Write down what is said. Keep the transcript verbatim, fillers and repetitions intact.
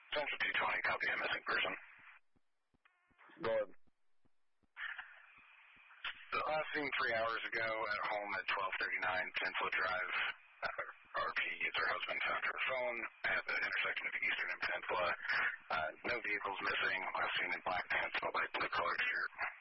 Central two twenty, copy a missing person. Go ahead. The last seen three hours ago at home at twelve thirty-nine, Peninsula Drive. Uh, R P is her husband found her phone at the intersection of Eastern and Peninsula. Uh, no vehicles missing. Last seen in black pants, no light blue colored shirt.